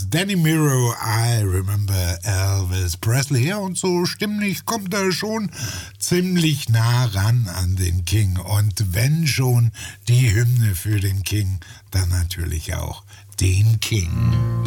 das Danny Miro, I Remember Elvis Presley. Ja, und so stimmlich kommt er schon ziemlich nah ran an den King. Und wenn schon die Hymne für den King, dann natürlich auch den King.